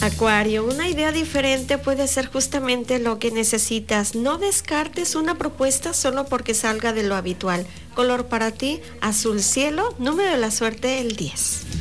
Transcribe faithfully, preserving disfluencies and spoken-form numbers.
Acuario, una idea diferente puede ser justamente lo que necesitas. No descartes una propuesta solo porque salga de lo habitual. Color para ti, azul cielo, número de la suerte, el diez.